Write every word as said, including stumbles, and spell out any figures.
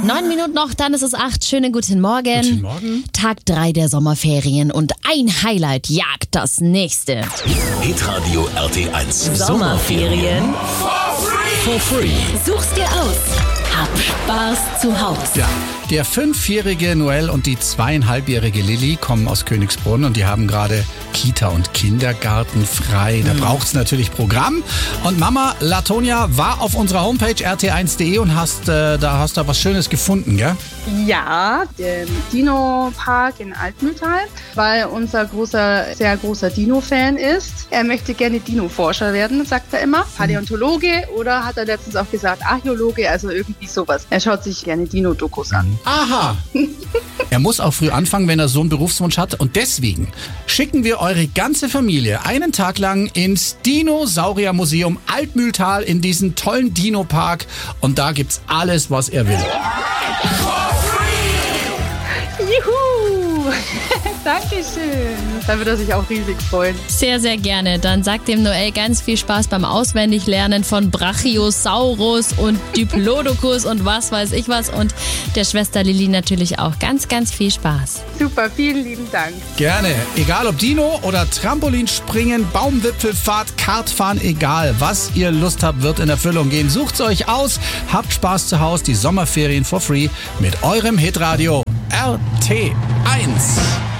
Neun Minuten noch, dann ist es acht. Schönen guten Morgen. Guten Morgen. Tag drei der Sommerferien und ein Highlight jagt das nächste. Hitradio R T eins. Sommerferien For free. Such's dir aus. Hab Spaß zu Hause. Ja, der fünfjährige Noel und die zweieinhalbjährige Lilly kommen aus Königsbrunn und die haben gerade Kita und Kindergarten frei. Da braucht's natürlich Programm. Und Mama Latonia war auf unserer Homepage r t eins punkt d e und hast, äh, da hast du was Schönes gefunden, gell? Ja, der Dino-Park in Altmühltal, weil unser großer, sehr großer Dino-Fan ist. Er möchte gerne Dino-Forscher werden, sagt er immer. Paläontologe oder hat er letztens auch gesagt, Archäologe, also irgendwie sowas. Er schaut sich gerne Dino-Dokus an. Aha. Er muss auch früh anfangen, wenn er so einen Berufswunsch hat. Und deswegen schicken wir eure ganze Familie einen Tag lang ins Dinosauriermuseum Altmühltal in diesen tollen Dino-Park. Und da gibt's alles, was er will. Juhu! Dankeschön. Da wird er sich auch riesig freuen. Sehr, sehr gerne. Dann sagt dem Noel ganz viel Spaß beim Auswendiglernen von Brachiosaurus und Diplodocus und was weiß ich was. Und der Schwester Lilly natürlich auch ganz, ganz viel Spaß. Super, vielen lieben Dank. Gerne. Egal ob Dino oder Trampolinspringen, Baumwipfelfahrt, Kartfahren, egal was ihr Lust habt, wird in Erfüllung gehen. Sucht's euch aus, habt Spaß zu Hause, die Sommerferien for free mit eurem Hitradio R T eins.